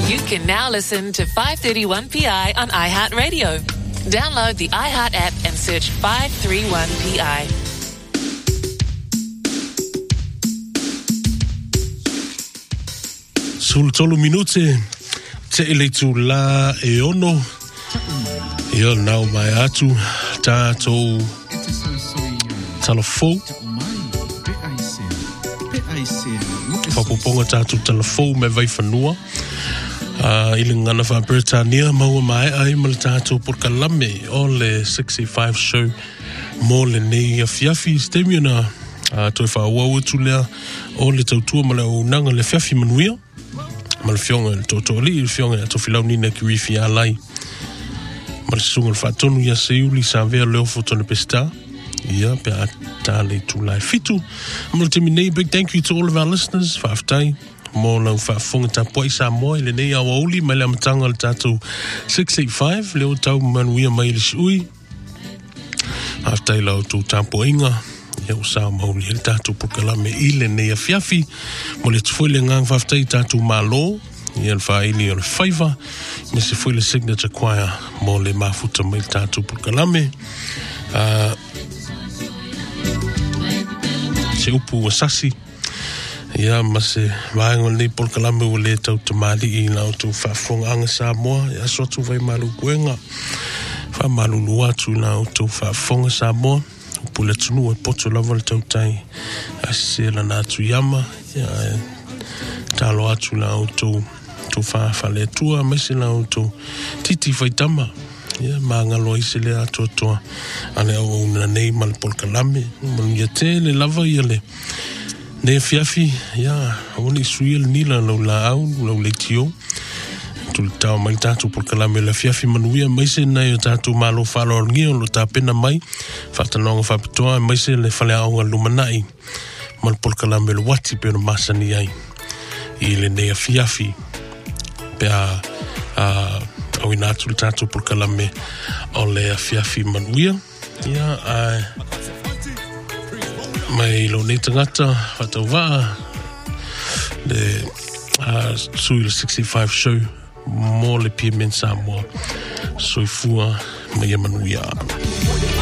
You can now listen to 531PI on iHeartRadio. Download the iHeart app and search 531PI. Sul tolu minute te ele tu la e ono ia nau mai atu tātou talafou whapoponga tātou talafou me vai whanua ili ngana wha Britannia maua mai ai ma le tātou porkalame o le 65 show mo le nei a fiafi stemiona toi wha wau tu lea o le tautua ma le o nanga le fiafi manuia ma le fionga le totoli le fionga to filau nina ki wifi alai ma le sunga le whaatonu ia se uli sa vea leo fotone pesta ia pe a tale tu lai fitu ma le temi nei big thank you to all of our listeners whaaftai mo lau whaafonga ta poi sa moe le nei awa uli ma le amatanga le tātou 685 leo tau manuia mai le sui whaaftai lau tu tampo inga ia o sa mauli le tātou pokalame ile nei a fiafi mo le tufoi le ngang whaaftai tātou malo ia le whaili o le whaiva me se fwoi le signature choir mo le mafuta mai tātou pokalame se upu o sasi ia ma se vaengo nei pokalame o le tau tamali i lau tu whaafonga anga sa moa ia sotu vai malu kuenga wha malu lua tu lau tu whaafonga sa moa pula tunu e poto lava le tautai a se la natu yama ya talo atu la auto tu fa le tua me se la auto titi faitama ya mangalo ise le atu to ale o na nei mal polkalame mon yete le lava yele ne fiafi ya oni suil nila lo la au lo le tio tu tau mai tatu polkalame la fiafi manuia mai se na tatu malo falo ngio lo ta pena mai fatanonga fa pitoa mai se le fale au lumanai mal polkalame lo wati pe no masani ai i le ne fiafi pe au ina tatu polkalame o le fiafi manuia ia mai lo ne tangata fatova le sui 65 show mo le pia men Samoa soifua mai manuia